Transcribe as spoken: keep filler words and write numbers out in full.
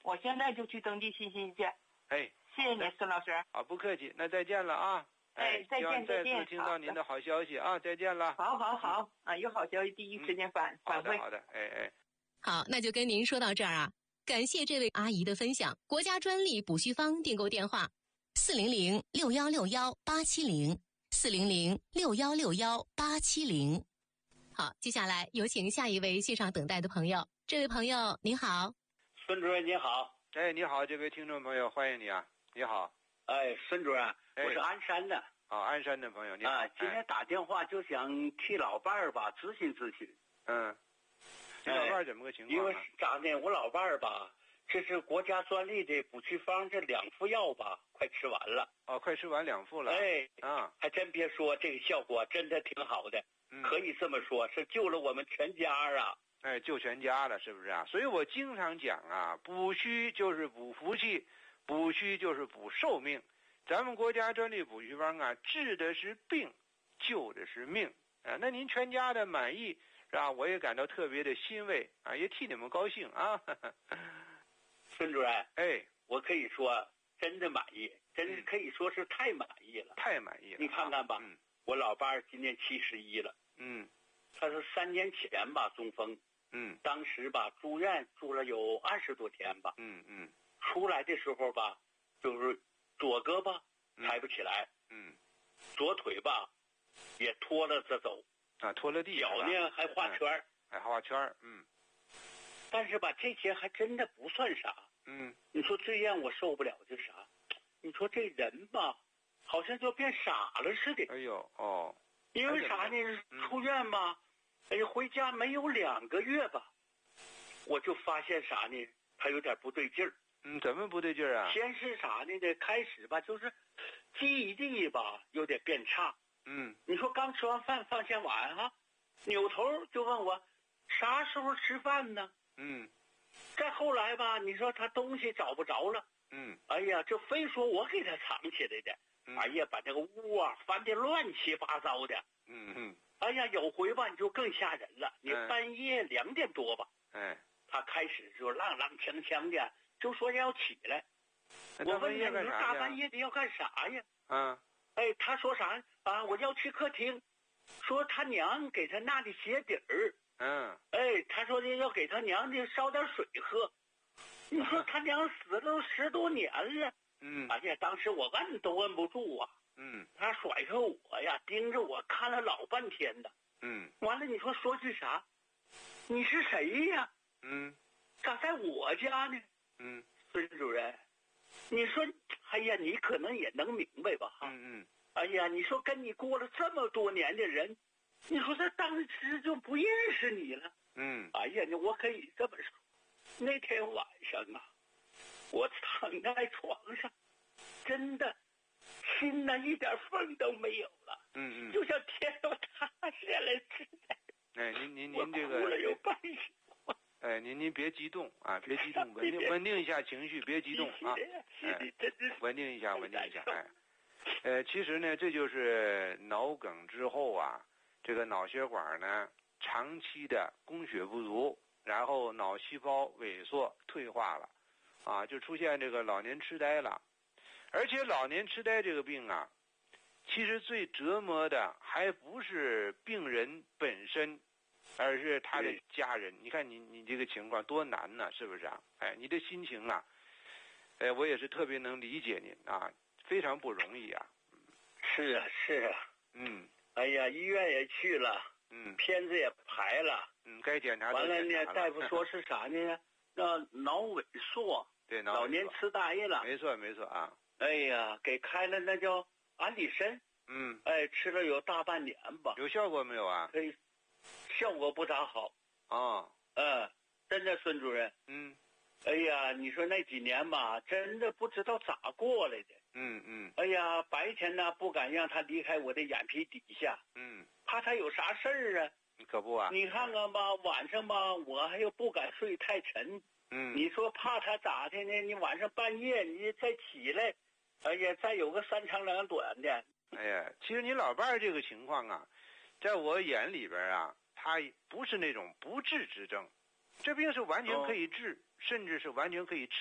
我现在就去登记信息去。 哎， 谢谢您，孙老师。 好，不客气，那再见了啊。 哎，再见再见。 再次听到您的好消息啊，再见了。 好好好、嗯、啊，有好消息第一时间反、嗯、反馈。 好的，哎哎。 好，那就跟您说到这儿啊。感谢这位阿姨的分享。国家专利补虚方订购电话：四零零六幺六幺八七零，四零零六幺六幺八七零。好，接下来有请下一位线上等待的朋友。这位朋友您好。 孙主任你好。 哎，你好，这位听众朋友，欢迎你啊。你好。 哎，孙主任，我是鞍山的。 啊，鞍山的朋友，你好。 啊，今天打电话就想替老伴儿吧咨询咨询。 嗯。你老伴儿怎么个情况、啊？ 因为咋呢？我老伴儿吧，这是国家专利的补虚方，这两副药吧，快吃完了。 哦，快吃完两副了。 哎， 啊， 还真别说，这个效果真的挺好的， 嗯、 可以这么说，是救了我们全家啊。 哎，救全家了，是不是啊？所以我经常讲啊，补虚就是补福气，补虚就是补寿命。咱们国家专利补虚方啊，治的是病，救的是命啊。那您全家的满意是吧？我也感到特别的欣慰啊，也替你们高兴啊。 孙主任， 哎， 我可以说真的满意，真是可以说是太满意了， 太满意了。 你看看吧， 嗯、 我老伴儿今年七十一了， 嗯， 他是三年前吧中风。 嗯， 当时吧住院住了有二十多天吧。 嗯嗯， 出来的时候吧，就是左胳膊抬不起来， 嗯， 左腿吧也拖了着走， 啊，拖了地， 脚呢还画圈、嗯、 还画圈，嗯。 但是吧，这些还真的不算啥。 嗯， 你说最让我受不了的啥？你说这人吧，好像就变傻了似的。 哎呦哦， 因为啥呢？ 嗯、 出院吧。哎呀，回家没有两个月吧，我就发现啥呢？他有点不对劲儿。 嗯，怎么不对劲儿啊？ 先是啥呢？这开始吧，就是记忆力吧有点变差。 嗯， 你说刚吃完饭放下碗哈，扭头就问我啥时候吃饭呢？ 嗯， 再后来吧，你说他东西找不着了。 嗯， 哎呀，就非说我给他藏起来的。 嗯、 哎呀，把这个屋啊翻得乱七八糟的。 嗯嗯。 哎呀，有回吧你就更吓人了。你半夜两点多吧， 哎， 他开始就踉踉跄跄的，就说要起来。我问他，你说大半夜的要干啥呀？ 嗯， 哎，他说啥啊？我要去客厅，说他娘给他拿的鞋底儿。 嗯， 哎，他说的要给他娘的烧点水喝。你说他娘死了都十多年了。 嗯， 哎呀，当时我摁都摁不住啊。 嗯， 他甩开我呀，盯着我看了老半天的。 嗯， 完了，你说说句啥？你是谁呀？ 嗯， 咋在我家呢？ 嗯， 孙主任，你说，哎呀，你可能也能明白吧？哈， 嗯嗯， 哎呀，你说跟你过了这么多年的人，你说他当时就不认识你了？ 嗯， 哎呀，我可以这么说，那天晚上啊，我躺在床上，真的。心呐一点缝都没有了， 嗯嗯， 就像天要塌下来似的。 哎，您您您这个， 我哭了有半宿。 哎，您您别激动啊，别激动，稳定稳定一下情绪，别激动啊，哎，稳定一下，稳定一下，哎，呃，其实呢，这就是脑梗之后啊，这个脑血管呢长期的供血不足，然后脑细胞萎缩退化了，啊，就出现这个老年痴呆了。而且老年痴呆这个病啊，其实最折磨的还不是病人本身，而是他的家人。你看你你这个情况多难呢，是不是啊？哎，你的心情啊，哎，我也是特别能理解您啊，非常不容易啊。 是啊，是啊。 嗯。 哎呀，医院也去了， 嗯， 片子也排了， 嗯，该检查完了呢， 了大夫说是啥呢？那脑萎缩， 对， 老年痴呆了。 没错，没错啊。 哎呀，给开了那叫安理参， 嗯， 哎，吃了有大半年吧。 有效果没有啊？ 哎，效果不咋好。 哦， 嗯，真的，孙主任。 嗯。 哎呀，你说那几年吧，真的不知道咋过来的。 嗯嗯。 哎呀，白天呢不敢让他离开我的眼皮底下。 嗯。 怕他有啥事儿啊？ 可不啊。 你看看吧，晚上吧，我还又不敢睡太沉。 嗯。 你说怕他咋的呢？你晚上半夜你再起来。哎呀，再有个三长两短的。 哎呀，其实你老伴儿这个情况啊，在我眼里边啊，他不是那种不治之症，这病是完全可以治，哦、甚至是完全可以治。